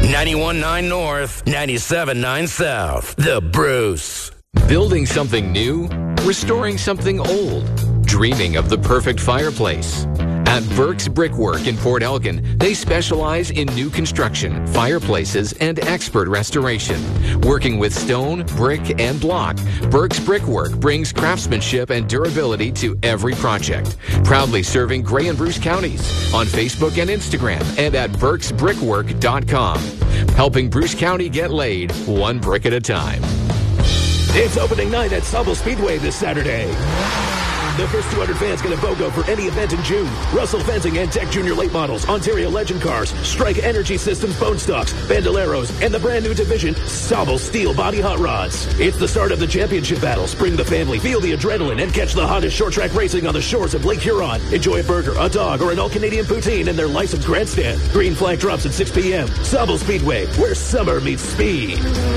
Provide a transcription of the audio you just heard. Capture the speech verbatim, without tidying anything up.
ninety-one point nine North, ninety-seven point nine South. The Bruce. Building something new? Restoring something old? Dreaming of the perfect fireplace? At Burke's Brickwork in Port Elgin, they specialize in new construction, fireplaces, and expert restoration. Working with stone, brick, and block, Burke's Brickwork brings craftsmanship and durability to every project. Proudly serving Gray and Bruce counties on Facebook and Instagram and at burks brickwork dot com. Helping Bruce County get laid one brick at a time. It's opening night at Sobel Speedway this Saturday. The first two hundred fans get a BOGO for any event in June. Russell Fencing and Tech Junior Late Models, Ontario Legend Cars, Strike Energy Systems Bone Stocks, Bandoleros, and the brand new division, Sobel Steel Body Hot Rods. It's the start of the championship battles. Bring the family, feel the adrenaline, and catch the hottest short track racing on the shores of Lake Huron. Enjoy a burger, a dog, or an all-Canadian poutine in their licensed grandstand. Green flag drops at six p.m. Sobel Speedway, where summer meets speed.